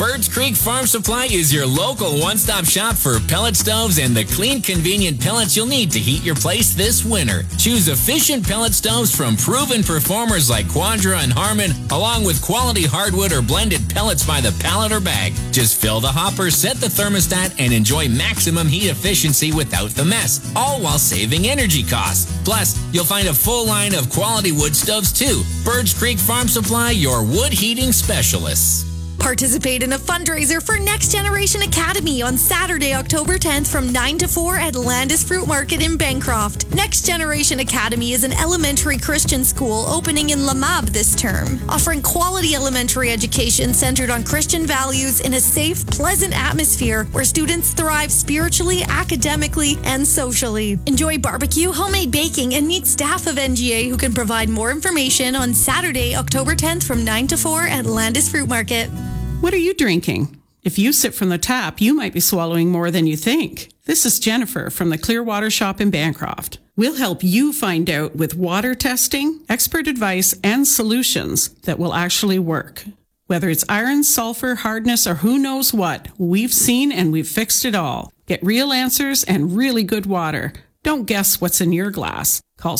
Birds Creek Farm Supply is your local one-stop shop for pellet stoves and the clean, convenient pellets you'll need to heat your place this winter. Choose efficient pellet stoves from proven performers like Quadra and Harmon, along with quality hardwood or blended pellets by the pallet or bag. Just fill the hopper, set the thermostat, and enjoy maximum heat efficiency without the mess, all while saving energy costs. Plus, you'll find a full line of quality wood stoves too. Birds Creek Farm Supply, your wood heating specialists. Participate in a fundraiser for Next Generation Academy on Saturday, October 10th from 9 to 4 at Landis Fruit Market in Bancroft. Next Generation Academy is an elementary Christian school opening in Lamab this term, offering quality elementary education centered on Christian values in a safe, pleasant atmosphere where students thrive spiritually, academically, and socially. Enjoy barbecue, homemade baking, and meet staff of NGA who can provide more information on Saturday, October 10th from 9 to 4 at Landis Fruit Market. What are you drinking? If you sip from the tap, you might be swallowing more than you think. This is Jennifer from the Clearwater Shop in Bancroft. We'll help you find out with water testing, expert advice, and solutions that will actually work. Whether it's iron, sulfur, hardness, or who knows what, we've seen and we've fixed it all. Get real answers and really good water. Don't guess what's in your glass. Call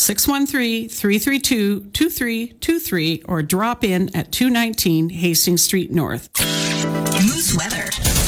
613-332-2323 or drop in at 219 Hastings Street North. Moose weather.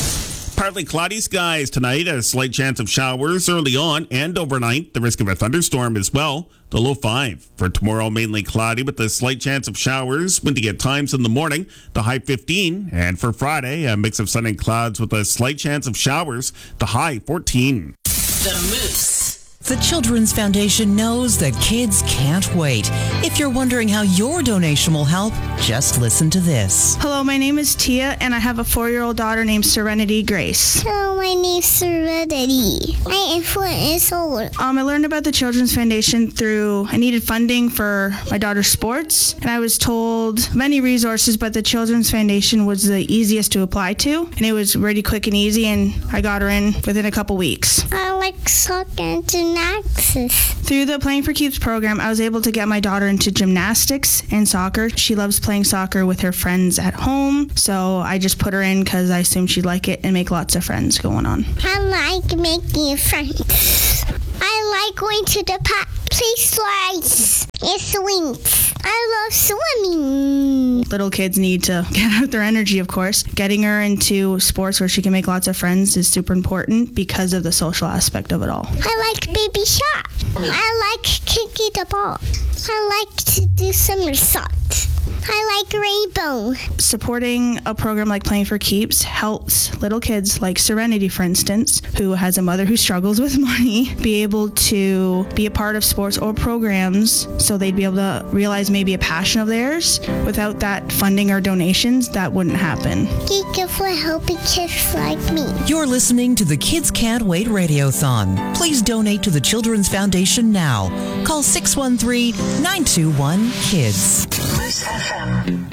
Partly cloudy skies tonight, a slight chance of showers early on and overnight. The risk of a thunderstorm as well. The low 5. For tomorrow, mainly cloudy with a slight chance of showers. Windy at times in the morning. The high 15. And for Friday, a mix of sun and clouds with a slight chance of showers. The high 14. The Moose. The Children's Foundation knows that kids can't wait. If you're wondering how your donation will help, just listen to this. Hello, my name is Tia, and I have a 4-year-old daughter named Serenity Grace. Hello, my name's Serenity. I am 4 years old. I learned about the Children's Foundation through I needed funding for my daughter's sports, and I was told many resources, but the Children's Foundation was the easiest to apply to, and it was really quick and easy, and I got her in within a couple weeks. I like soccer and gymnastics. Through the Playing for Keeps program, I was able to get my daughter into gymnastics and soccer. She loves playing soccer with her friends at home, so I just put her in because I assumed she'd like it and make lots of friends going on. I like making friends. I like going to the park, play slides and swings. I love swimming. Little kids need to get out their energy, of course. Getting her into sports where she can make lots of friends is super important because of the social aspect of it all. I like baby shark. I like kicking the ball. I like to do somersaults. I like rainbow. Supporting a program like Playing for Keeps helps little kids like Serenity, for instance, who has a mother who struggles with money, be able to be a part of sports or programs so they'd be able to realize maybe a passion of theirs. Without that funding or donations, that wouldn't happen. Thank you for helping kids like me. You're listening to the Kids Can't Wait Radiothon. Please donate to the Children's Foundation now. Call 613-921-KIDS. Moose FM.